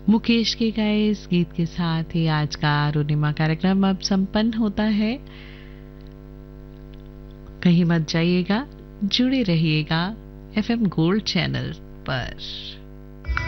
मुकेश के गाए इस गीत के साथ ही आज का अरुणिमा कार्यक्रम अब संपन्न होता है। कहीं मत जाइएगा, जुड़े रहिएगा एफएम गोल्ड चैनल पर।